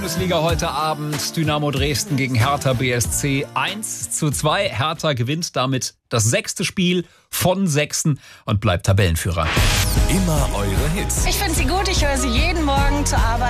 Bundesliga heute Abend, Dynamo Dresden gegen Hertha BSC 1:2. Hertha gewinnt damit das 6. Spiel von 6 und bleibt Tabellenführer. Immer eure Hits. Ich finde sie gut, ich höre sie jeden Morgen zur Arbeit.